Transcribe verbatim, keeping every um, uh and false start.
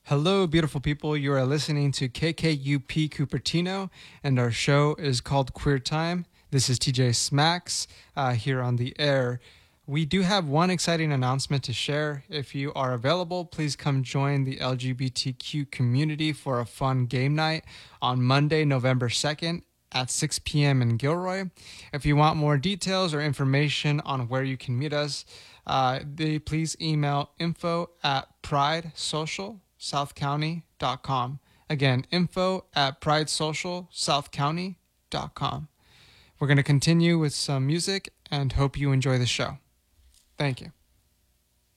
Hello, beautiful people. You are listening to K K U P Cupertino, and our show is called Queer Time. This is T J Smacks uh, here on the air. We do have one exciting announcement to share. If you are available, please come join the L G B T Q community for a fun game night on Monday, November second at six p.m. in Gilroy. If you want more details or information on where you can meet us, uh, they please email info at pride social south county dot com. Again, info at pride social south county dot com. We're going to continue with some music and hope you enjoy the show. Thank you.